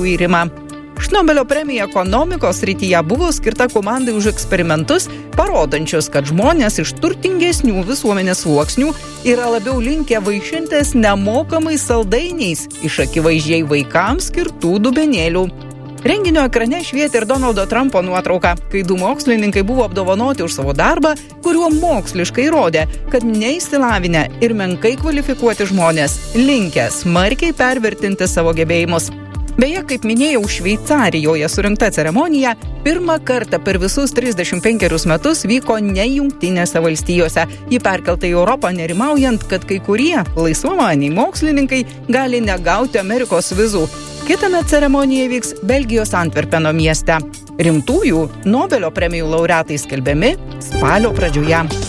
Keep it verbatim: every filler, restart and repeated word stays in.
irimą. Šnobelio premija ekonomikos srityje buvo skirta komandai už eksperimentus, parodančius, kad žmonės iš turtingesnių visuomenės sluoksnių yra labiau linkę vaišintis nemokamais saldainiais iš akivaizdžiai vaikams skirtų dubenėlių. Renginio ekrane švietė ir Donaldo Trumpo nuotrauka, kai du mokslininkai buvo apdovanoti už savo darbą, kuriuo moksliškai įrodė, kad neišsilavinę ir menkai kvalifikuoti žmonės linkę smarkiai pervertinti savo gebėjimus. Beje, kaip minėjau, Šveicarijoje surinkta ceremonija pirmą kartą per visus trisdešimt penkerius metus vyko ne Jungtinėse valstijose. Ji perkelta į Europą nerimaujant, kad kai kurie laisvamaniai mokslininkai gali negauti Amerikos vizų. Kitąmet ceremonija vyks Belgijos Antverpeno mieste. Rimtųjų Nobelio premijų laureatai skelbiami spalio pradžioje.